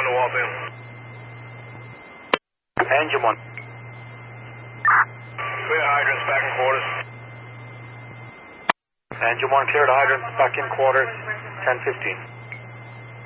to Waltham. Engine 1. Clear hydrants back in quarters. Engine 1 cleared hydrants back in quarters, 10:15.